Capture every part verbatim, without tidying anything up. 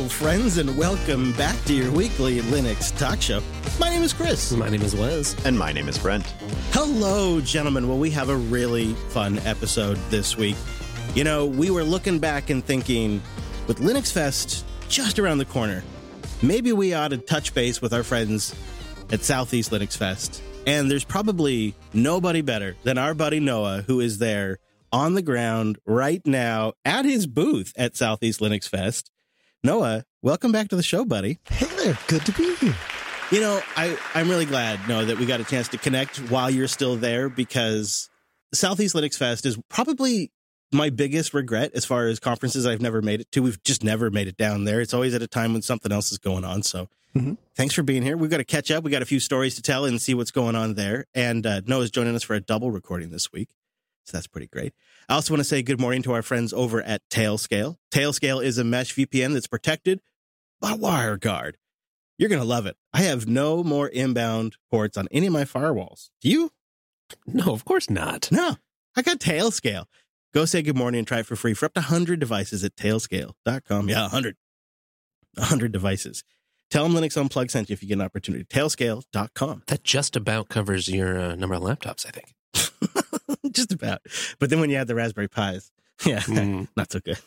Hello, friends, and welcome back to your weekly Linux talk show. My name is Chris. My name is Wes. And my name is Brent. Hello, gentlemen. Well, we have a really fun episode this week. You know, we were looking back and thinking, with Linux Fest just around the corner, maybe we ought to touch base with our friends at Southeast Linux Fest. And there's probably nobody better than our buddy Noah, who is there on the ground right now at his booth at Southeast Linux Fest. Noah, welcome back to the show, buddy. Hey there, good to be here. You know, I, I'm really glad, Noah, that we got a chance to connect while you're still there, because Southeast Linux Fest is probably my biggest regret as far as conferences I've never made it to. We've just never made it down there. It's always at a time when something else is going on. So mm-hmm. Thanks for being here. We've got to catch up. We got a few stories to tell and see what's going on there. And uh, Noah's joining us for a double recording this week. So that's pretty great. I also want to say good morning to our friends over at Tailscale. Tailscale is a mesh V P N that's protected by WireGuard. You're going to love it. I have no more inbound ports on any of my firewalls. Do you? No, of course not. No, I got Tailscale. Go say good morning and try it for free for up to one hundred devices at tailscale dot com. Yeah, one hundred. one hundred devices. Tell them Linux Unplugged sent you if you get an opportunity. tailscale dot com. That just about covers your uh, number of laptops, I think. Just about. But then when you add the Raspberry Pis, yeah, mm. not so good.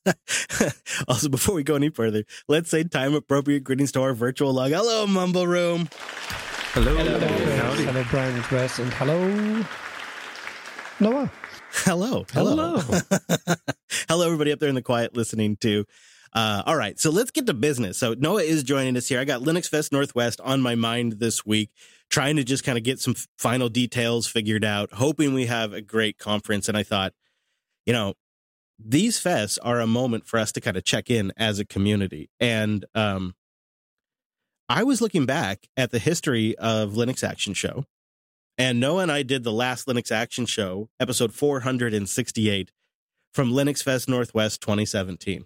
Also, before we go any further, let's say time-appropriate greetings to our virtual log. Hello, Mumble Room. Hello. Hello, hello, hello Brian and Wes, and hello, Noah. Hello. Hello. Hello, hello everybody up there in the quiet listening too. Uh, all right, so let's get to business. So Noah is joining us here. I got Linux Fest Northwest on my mind this week, trying to just kind of get some final details figured out, hoping we have a great conference. And I thought, you know, these fests are a moment for us to kind of check in as a community. And um, I was looking back at the history of Linux Action Show, and Noah and I did the last Linux Action Show, episode four hundred sixty-eight, from Linux Fest Northwest twenty seventeen.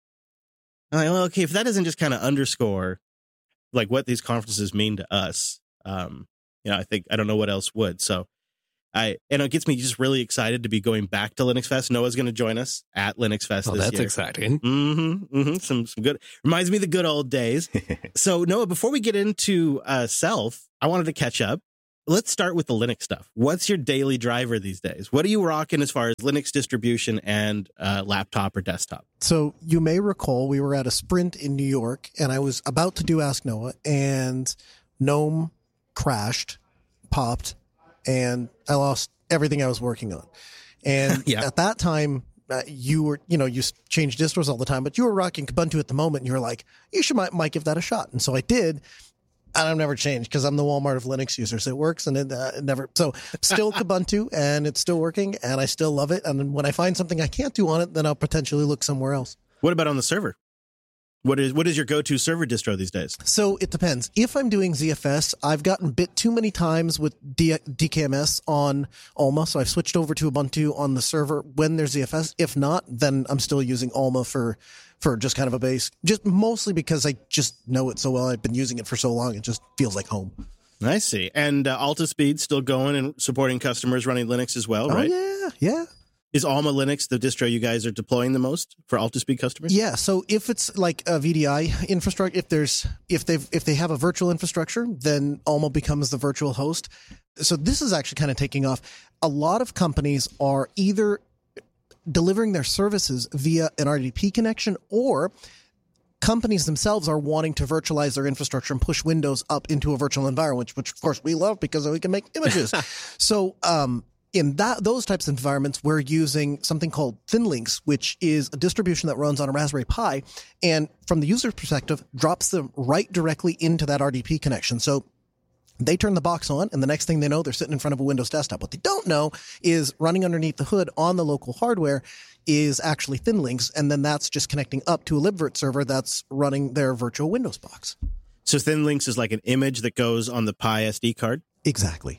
I'm like, well, okay, if that doesn't just kind of underscore like what these conferences mean to us, um, you know, I think I don't know what else would. So I, and it gets me just really excited to be going back to Linux Fest. Noah's going to join us at Linux Fest. Oh, this that's year. exciting. Mm-hmm, mm-hmm. Some, some good, reminds me of the good old days. So Noah, before we get into uh, Self, I wanted to catch up. Let's start with the Linux stuff. What's your daily driver these days? What are you rocking as far as Linux distribution and uh, laptop or desktop? So you may recall we were at a sprint in New York, and I was about to do Ask Noah, and GNOME crashed, popped, and I lost everything I was working on. And yeah. At that time, uh, you were, you know, you change distros all the time, but you were rocking Kubuntu at the moment, and you were like, you should might, might give that a shot. And so I did. And I've never changed because I'm the Walmart of Linux users. It works and it, uh, it never. So still Kubuntu, and it's still working, and I still love it. And when I find something I can't do on it, then I'll potentially look somewhere else. What about on the server? What is what is your go-to server distro these days? So it depends. If I'm doing Z F S, I've gotten bit too many times with D- DKMS on Alma, so I've switched over to Ubuntu on the server when there's Z F S. If not, then I'm still using Alma for for just kind of a base, just mostly because I just know it so well. I've been using it for so long, it just feels like home. I see. And uh, Altispeed still going and supporting customers running Linux as well, right? Oh, yeah, yeah. Is Alma Linux the distro you guys are deploying the most for Altispeed customers? Yeah. So if it's like a V D I infrastructure, if there's if they if they have a virtual infrastructure, then Alma becomes the virtual host. So this is actually kind of taking off. A lot of companies are either delivering their services via an R D P connection, or companies themselves are wanting to virtualize their infrastructure and push Windows up into a virtual environment, which, which of course we love because we can make images. So um, in that those types of environments, we're using something called ThinLinks, which is a distribution that runs on a Raspberry Pi, and from the user's perspective, drops them right directly into that R D P connection. So they turn the box on, and the next thing they know, they're sitting in front of a Windows desktop. What they don't know is running underneath the hood on the local hardware is actually ThinLinks, and then that's just connecting up to a libvirt server that's running their virtual Windows box. So ThinLinks is like an image that goes on the Pi S D card? Exactly.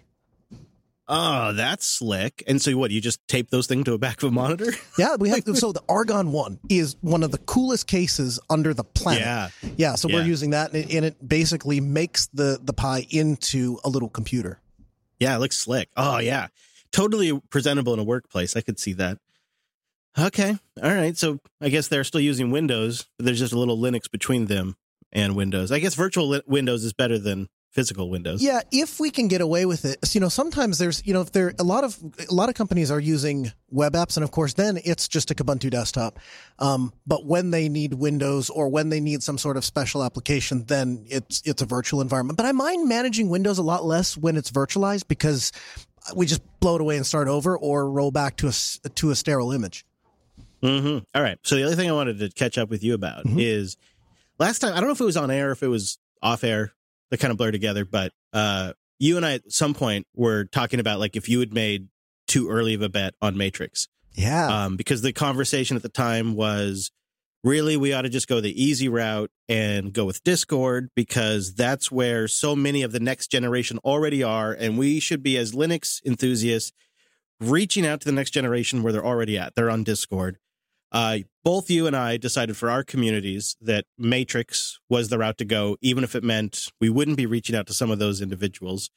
Oh, that's slick. And so what, you just tape those things to a back of a monitor? Yeah, we have. So the Argon one is one of the coolest cases under the planet. Yeah. Yeah, so yeah. we're using that, and it, and it basically makes the, the Pi into a little computer. Yeah, it looks slick. Oh, yeah. Totally presentable in a workplace. I could see that. Okay. All right. So I guess they're still using Windows, but there's just a little Linux between them and Windows. I guess virtual li- Windows is better than physical Windows. Yeah, if we can get away with it. You know, sometimes there's, you know, if there a lot of a lot of companies are using web apps, and of course then it's just a Kubuntu desktop. Um, but when they need Windows or when they need some sort of special application, then it's it's a virtual environment. But I mind managing Windows a lot less when it's virtualized because we just blow it away and start over or roll back to a to a sterile image. Mm-hmm. All right. So the other thing I wanted to catch up with you about mm-hmm. is last time, I don't know if it was on air, or if it was off air, they kind of blur together, but uh, you and I at some point were talking about like if you had made too early of a bet on Matrix. Yeah. Um, because the conversation at the time was really we ought to just go the easy route and go with Discord because that's where so many of the next generation already are. And we should be, as Linux enthusiasts, reaching out to the next generation where they're already at. They're on Discord. Uh, both you and I decided for our communities that Matrix was the route to go, even if it meant we wouldn't be reaching out to some of those individuals.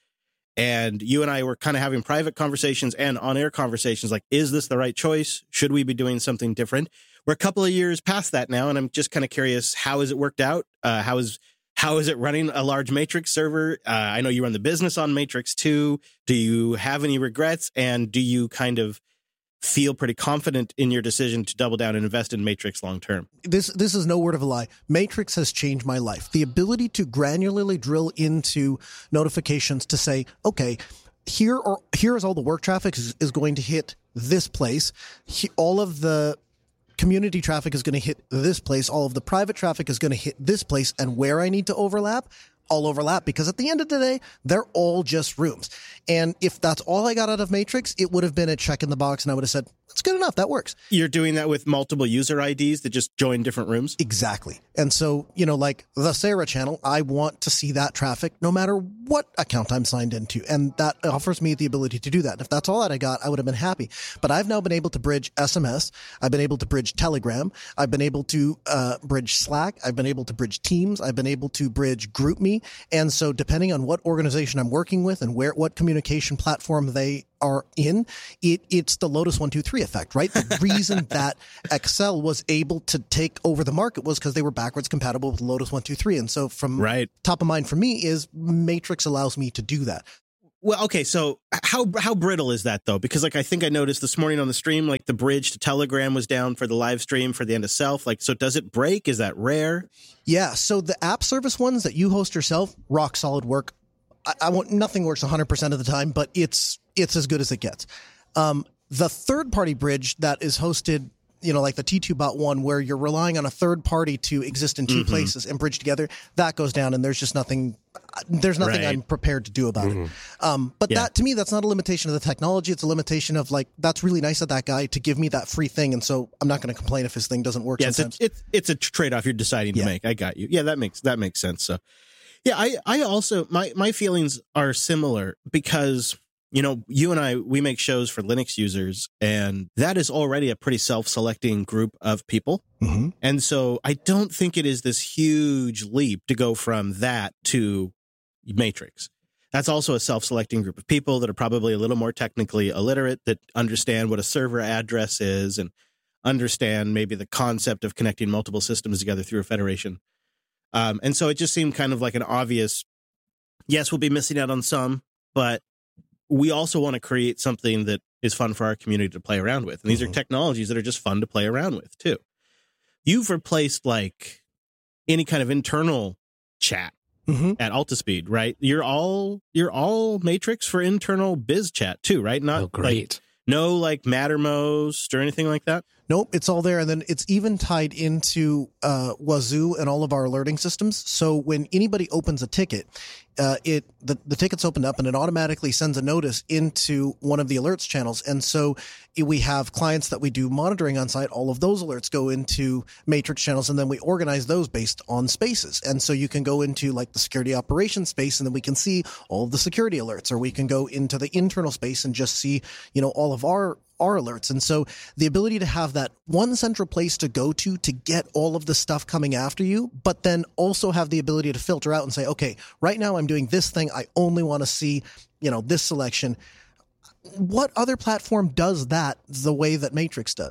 And you and I were kind of having private conversations and on-air conversations like, is this the right choice? Should we be doing something different? We're a couple of years past that now, and I'm just kind of curious, how has it worked out? Uh, how is how is it running a large Matrix server? Uh, I know you run the business on Matrix too. Do you have any regrets? And do you kind of feel pretty confident in your decision to double down and invest in Matrix long term? This this is no word of a lie. Matrix has changed my life. The ability to granularly drill into notifications to say, okay, here or here is all the work traffic is, is going to hit this place. He, all of the community traffic is going to hit this place. All of the private traffic is going to hit this place. And where I need to overlap, I'll overlap, because at the end of the day, they're all just rooms. And if that's all I got out of Matrix, it would have been a check in the box, and I would have said, that's good enough. That works. You're doing that with multiple user I Ds that just join different rooms? Exactly. And so, you know, like the Sarah channel, I want to see that traffic no matter what account I'm signed into. And that offers me the ability to do that. And if that's all that I got, I would have been happy. But I've now been able to bridge S M S. I've been able to bridge Telegram. I've been able to uh, bridge Slack. I've been able to bridge Teams. I've been able to bridge GroupMe. And so depending on what organization I'm working with and where, what communication platform they are in, it it's the Lotus one two three effect, right? The reason that Excel was able to take over the market was because they were backwards compatible with Lotus one two three. And so from right. top of mind for me is Matrix allows me to do that. Well, okay, so how how brittle is that, though? Because, like, I think I noticed this morning on the stream, like, the bridge to Telegram was down for the live stream for the end of self. Like, so does it break? Is that rare? Yeah, so the app service ones that you host yourself, rock solid work. I, I want nothing works one hundred percent of the time, but it's it's as good as it gets. Um, the third-party bridge that is hosted, you know, like the T two bot one, where you're relying on a third party to exist in two mm-hmm. places and bridge together, that goes down, and there's just nothing, there's nothing right. I'm prepared to do about mm-hmm. it. Um, but yeah. that, to me, that's not a limitation of the technology. It's a limitation of, like, that's really nice of that guy to give me that free thing, and so I'm not going to complain if his thing doesn't work yeah, sometimes. It's a, it's, it's a trade-off you're deciding yeah. to make. I got you. Yeah, that makes that makes sense. So, yeah, I, I also, my, my feelings are similar because, you know, you and I, we make shows for Linux users, and that is already a pretty self-selecting group of people. Mm-hmm. And so I don't think it is this huge leap to go from that to Matrix. That's also a self-selecting group of people that are probably a little more technically illiterate, that understand what a server address is and understand maybe the concept of connecting multiple systems together through a federation. Um, and so it just seemed kind of like an obvious, yes, we'll be missing out on some, but we also want to create something that is fun for our community to play around with. And these mm-hmm. are technologies that are just fun to play around with, too. You've replaced, like, any kind of internal chat mm-hmm. at Altispeed, right? You're all you're all Matrix for internal biz chat, too, right? Not oh, great. Like, no, like, Mattermost or anything like that? Nope, it's all there. And then it's even tied into uh, Wazoo and all of our alerting systems. So when anybody opens a ticket, uh, it the, the ticket's opened up and it automatically sends a notice into one of the alerts channels. And so we have clients that we do monitoring on site. All of those alerts go into Matrix channels, and then we organize those based on spaces. And so you can go into, like, the security operations space, and then we can see all of the security alerts, or we can go into the internal space and just see, you know, all of our our alerts. And so the ability to have that one central place to go to to get all of the stuff coming after you, but then also have the ability to filter out and say, okay, right now I'm doing this thing. I only want to see, you know, this selection. What other platform does that the way that Matrix does?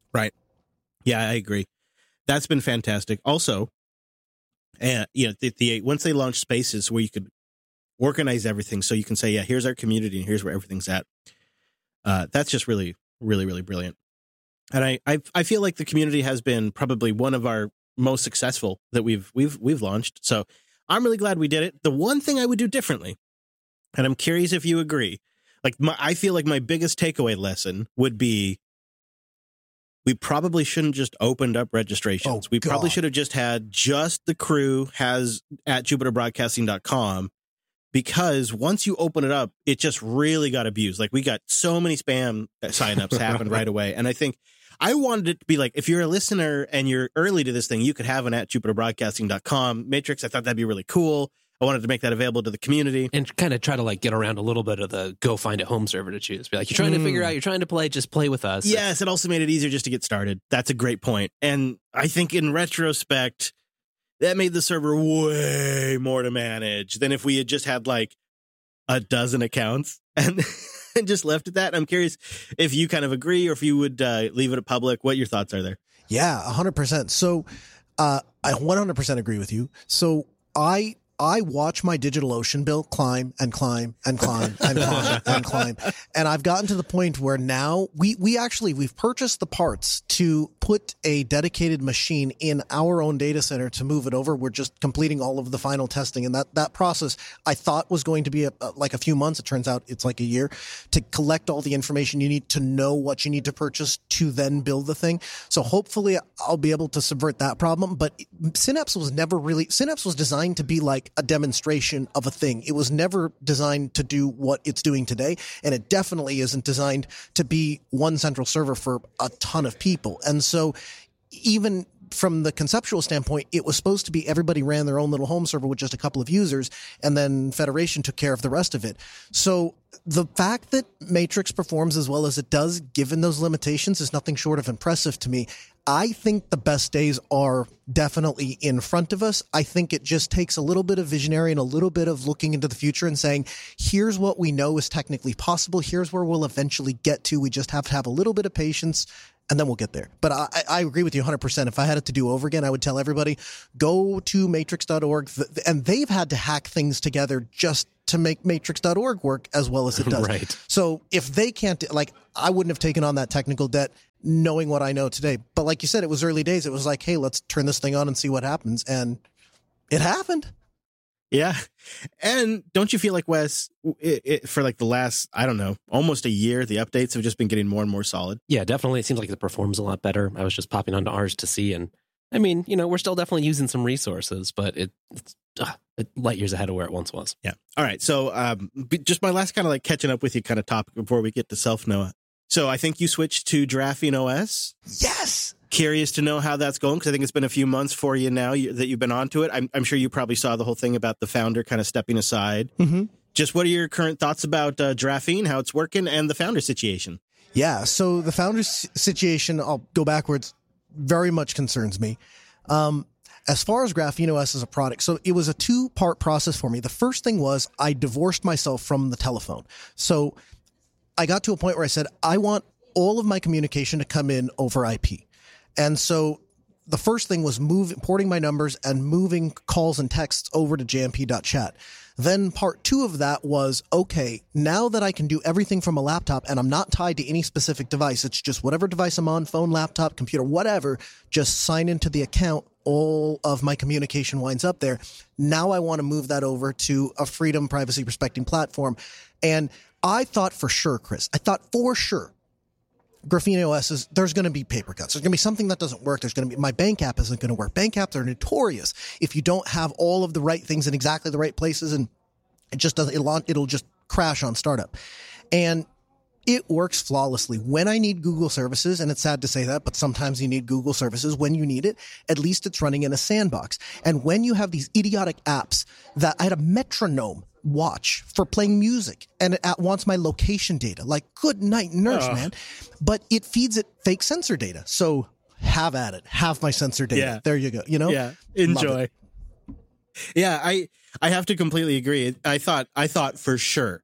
Right. Yeah, I agree. That's been fantastic. Also, uh, you know, the, the once they launched Spaces where you could organize everything, so you can say, yeah, here's our community and here's where everything's at. Uh, that's just really, really, really brilliant. And I, I, I feel like the community has been probably one of our most successful that we've we've we've launched. So I'm really glad we did it. The one thing I would do differently, and I'm curious if you agree, like my, I feel like my biggest takeaway lesson would be we probably shouldn't just opened up registrations. Oh, we God. probably should have just had just the crew has at jupiter broadcasting dot com, because once you open it up, it just really got abused. Like we got so many spam signups happen right away. And I think I wanted it to be like, if you're a listener and you're early to this thing, you could have an at jupiter broadcasting dot com matrix. I thought that'd be really cool. I wanted to make that available to the community. And kind of try to like get around a little bit of the go find a home server to choose. Be like, you're trying Mm. to figure out, you're trying to play, just play with us. Yes, it also made it easier just to get started. That's a great point. And I think in retrospect, that made the server way more to manage than if we had just had like a dozen accounts and, and just left it that. I'm curious if you kind of agree or if you would uh, leave it at public, what your thoughts are there. Yeah, one hundred percent. So uh, I one hundred percent agree with you. So I I watch my DigitalOcean bill climb and climb and climb and climb and climb. And I've gotten to the point where now we, we actually, we've purchased the parts to put a dedicated machine in our own data center to move it over. We're just completing all of the final testing. And that, that process I thought was going to be a, a, like a few months. It turns out it's like a year to collect all the information you need to know what you need to purchase to then build the thing. So hopefully I'll be able to subvert that problem. But Synapse was never really, Synapse was designed to be like a demonstration of a thing. It was never designed to do what it's doing today. And it definitely isn't designed to be one central server for a ton of people. And so even from the conceptual standpoint, it was supposed to be everybody ran their own little home server with just a couple of users, and then Federation took care of the rest of it. So the fact that Matrix performs as well as it does, given those limitations, is nothing short of impressive to me. I think the best days are definitely in front of us. I think it just takes a little bit of visionary and a little bit of looking into the future and saying, here's what we know is technically possible. Here's where we'll eventually get to. We just have to have a little bit of patience, and then we'll get there. But I, I agree with you one hundred percent. If I had it to do over again, I would tell everybody, go to matrix dot org. And they've had to hack things together just to make matrix dot org work as well as it does. Right. So if they can't, like, I wouldn't have taken on that technical debt knowing what I know today. But like you said, it was early days. It was like, hey, let's turn this thing on and see what happens. And it happened. Yeah. And don't you feel like, Wes, it, it, for like the last, I don't know, almost a year, the updates have just been getting more and more solid? Yeah, definitely. It seems like it performs a lot better. I was just popping onto ours to see. And I mean, you know, we're still definitely using some resources, but it, it's uh, light years ahead of where it once was. Yeah. All right. So um, just my last kind of like catching up with you kind of topic before we get to Self Noah. So I think you switched to Graphene O S. Yes. Curious to know how that's going, because I think it's been a few months for you now you, that you've been onto it. I'm, I'm sure you probably saw the whole thing about the founder kind of stepping aside. Mm-hmm. Just what are your current thoughts about uh, Graphene, how it's working, and the founder situation? Yeah. So the founder's situation, I'll go backwards, very much concerns me. Um, as far as Graphene O S as a product, so it was a two-part process for me. The first thing was I divorced myself from the telephone. So I got to a point where I said, I want all of my communication to come in over I P. And so the first thing was move, porting my numbers and moving calls and texts over to j m p dot chat. Then part two of that was, okay, now that I can do everything from a laptop and I'm not tied to any specific device, it's just whatever device I'm on, phone, laptop, computer, whatever, just sign into the account. All of my communication winds up there. Now I want to move that over to a freedom, privacy respecting platform. And I thought for sure, Chris, I thought for sure, Graphene O S is, there's going to be paper cuts. There's going to be something that doesn't work. There's going to be, my bank app isn't going to work. Bank apps are notorious if you don't have all of the right things in exactly the right places, and it just doesn't, it'll, it'll just crash on startup. And it works flawlessly. When I need Google services, and it's sad to say that, but sometimes you need Google services when you need it, at least it's running in a sandbox. And when you have these idiotic apps that I had a metronome watch for playing music, and it wants my location data, like, good night, nurse, oh. man. But it feeds it fake sensor data. So have at it. Have my sensor data. Yeah. There you go. You know? Yeah. Enjoy. Yeah. I, I have to completely agree. I thought, I thought for sure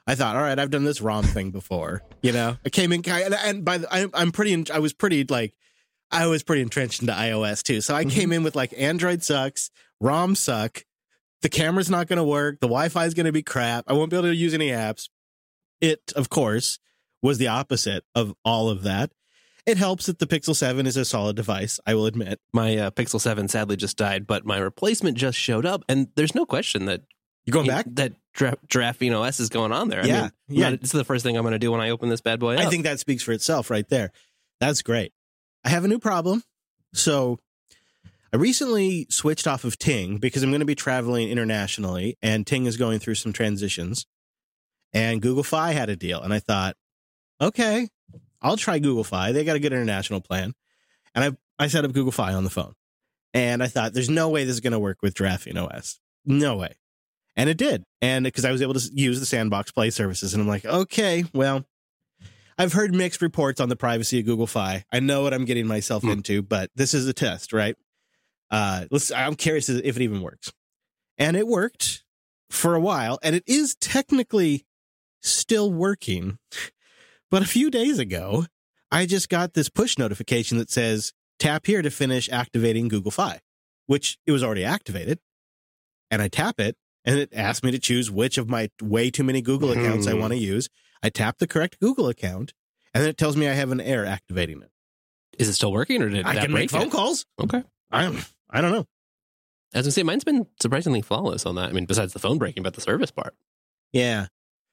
I thought, all right, I've done this ROM thing before. You know, I came in and, and by the, I, I'm pretty, I was pretty like, I was pretty entrenched into iOS too. So I mm-hmm. came in with like Android sucks, ROM suck. The camera's not going to work. The Wi-Fi is going to be crap. I won't be able to use any apps. It, of course, was the opposite of all of that. It helps that the Pixel seven is a solid device, I will admit. My uh, Pixel seven sadly just died, but my replacement just showed up, and there's no question that you're going back. That Dra- Giraffene O S is going on there. Yeah, I mean, yeah. Not, it's the first thing I'm going to do when I open this bad boy up. I think that speaks for itself right there. That's great. I have a new problem. So I recently switched off of Ting because I'm going to be traveling internationally, and Ting is going through some transitions. And Google Fi had a deal, and I thought, okay, I'll try Google Fi. They got a good international plan. And I I set up Google Fi on the phone. And I thought, there's no way this is going to work with Giraffene O S. No way. And it did. And because I was able to use the Sandbox Play services. And I'm like, okay, well, I've heard mixed reports on the privacy of Google Fi. I know what I'm getting myself mm. into, but this is a test, right? Uh, let's. I'm curious if it even works. And it worked for a while. And it is technically still working. But a few days ago, I just got this push notification that says, tap here to finish activating Google Fi, which it was already activated. And I tap it, and it asked me to choose which of my way too many Google accounts I want to use. I tap the correct Google account, and then it tells me I have an error activating it. Is it still working, or did I that can break make phone it? calls? Okay. I don't, I don't know. As I say, mine's been surprisingly flawless on that. I mean, besides the phone breaking, but the service part. Yeah.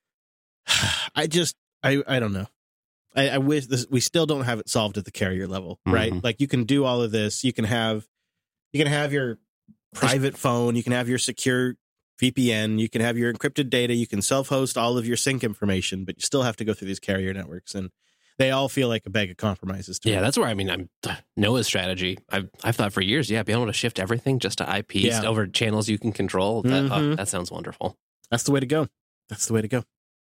I just, I, I don't know. I, I wish this, we still don't have it solved at the carrier level, right? Mm-hmm. Like you can do all of this. You can have, you can have your private phone. You can have your secure V P N. You can have your encrypted data. You can self-host all of your sync information, but you still have to go through these carrier networks, and they all feel like a bag of compromises to yeah, me. That's where I mean, I'm Noah's strategy. I've I've thought for years, yeah, being able to shift everything just to I Ps yeah. over channels you can control. That mm-hmm. oh, that sounds wonderful. That's the way to go. That's the way to go.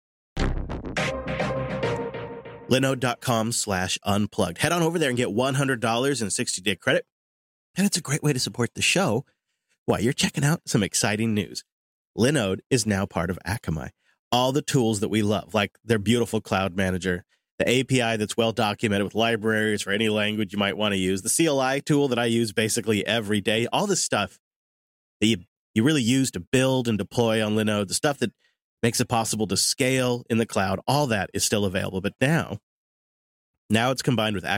Linode.com slash unplugged. Head on over there and get one hundred dollars in sixty day credit. And it's a great way to support the show while you're checking out some exciting news. Linode is now part of Akamai. All the tools that we love, like their beautiful cloud manager, the A P I that's well documented with libraries for any language you might want to use, the C L I tool that I use basically every day, all this stuff that you, you really use to build and deploy on Linode, the stuff that makes it possible to scale in the cloud, all that is still available. But now, now it's combined with Akamai